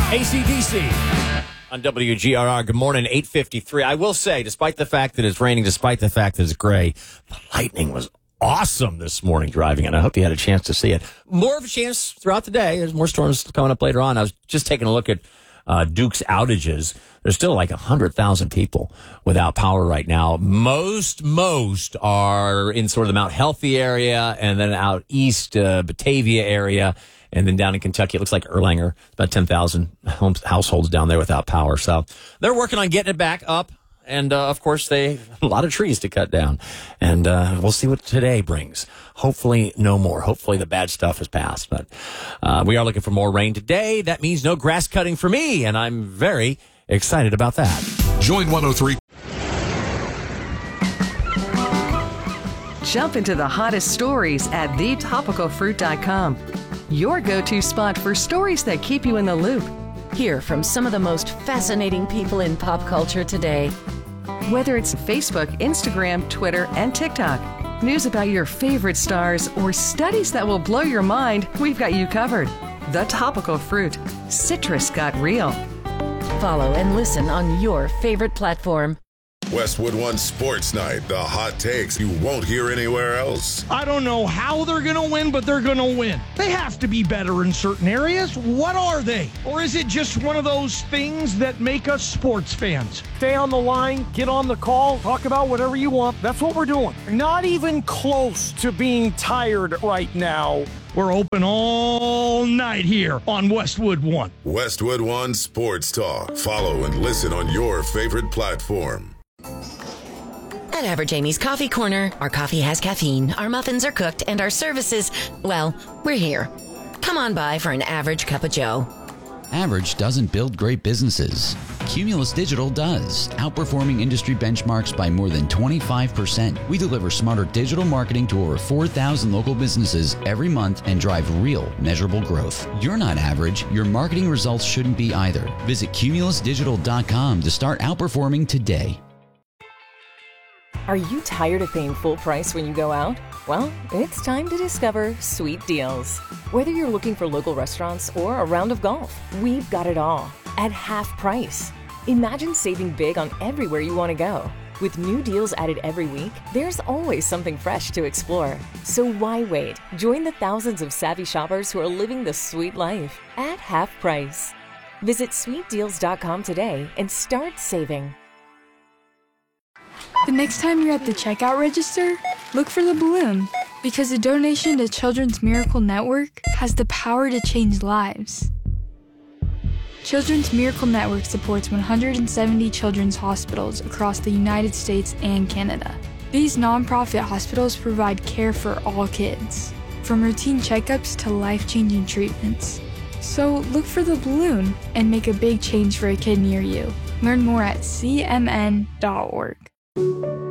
AC/DC on WGRR. Good morning, 8:53. I will say, despite the fact that it's raining, despite the fact that it's gray, the lightning was awesome this morning driving, and I hope you had a chance to see it. More of a chance throughout the day. There's more storms coming up later on. I was just taking a look at Duke's outages. There's still like 100,000 people without power right now. Most are in sort of the Mount Healthy area, and then out east, Batavia area. And then down in Kentucky, it looks like Erlanger, about 10,000 households down there without power. So they're working on getting it back up. And, of course, a lot of trees to cut down. And we'll see what today brings. Hopefully no more. Hopefully the bad stuff has passed. But we are looking for more rain today. That means no grass cutting for me. And I'm very excited about that. Join 103. Jump into the hottest stories at thetopicalfruit.com. Your go-to spot for stories that keep you in the loop. Hear from some of the most fascinating people in pop culture today. Whether it's Facebook, Instagram, Twitter, and TikTok, news about your favorite stars, or studies that will blow your mind, we've got you covered. The Topical Fruit. Citrus got real. Follow and listen on your favorite platform. Westwood One Sports Night. The hot takes you won't hear anywhere else. I don't know how they're going to win, but they're going to win. They have to be better in certain areas. What are they? Or is it just one of those things that make us sports fans? Stay on the line, get on the call, talk about whatever you want. That's what we're doing. Not even close to being tired right now. We're open all night here on Westwood One. Westwood One Sports Talk. Follow and listen on your favorite platform. At Average Amy's Coffee Corner, our coffee has caffeine, our muffins are cooked, and our services, well, we're here. Come on by for an average cup of joe. Average doesn't build great businesses. Cumulus Digital does, outperforming industry benchmarks by more than 25%. We deliver smarter digital marketing to over 4,000 local businesses every month and drive real, measurable growth. You're not average. Your marketing results shouldn't be either. Visit cumulusdigital.com to start outperforming today. Are you tired of paying full price when you go out? Well, it's time to discover Sweet Deals. Whether you're looking for local restaurants or a round of golf, we've got it all at half price. Imagine saving big on everywhere you want to go. With new deals added every week, there's always something fresh to explore. So why wait? Join the thousands of savvy shoppers who are living the sweet life at half price. Visit sweetdeals.com today and start saving. The next time you're at the checkout register, look for the balloon, because a donation to Children's Miracle Network has the power to change lives. Children's Miracle Network supports 170 children's hospitals across the United States and Canada. These nonprofit hospitals provide care for all kids, from routine checkups to life-changing treatments. So look for the balloon and make a big change for a kid near you. Learn more at cmn.org.